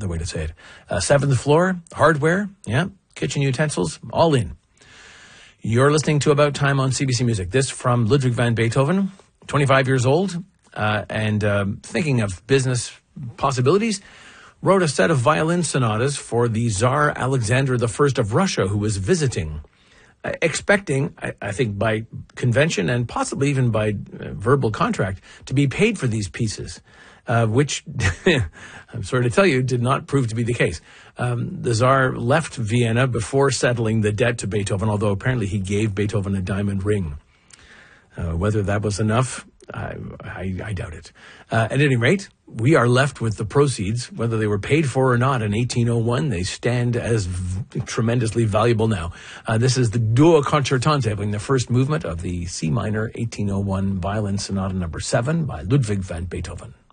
other way to say it. Seventh floor, hardware, kitchen utensils, all in. You're listening to About Time on CBC Music. This from Ludwig van Beethoven, 25 years old, and thinking of business possibilities, wrote a set of violin sonatas for the Tsar Alexander I of Russia, who was visiting, expecting, I think by convention and possibly even by verbal contract, to be paid for these pieces, which, I'm sorry to tell you, did not prove to be the case. The Tsar left Vienna before settling the debt to Beethoven, although apparently he gave Beethoven a diamond ring. Whether that was enough, I doubt it. At any rate, we are left with the proceeds, whether they were paid for or not in 1801. They stand as tremendously valuable now. This is the Duo Concertante, having the first movement of the C minor 1801 Violin Sonata No. 7 by Ludwig van Beethoven.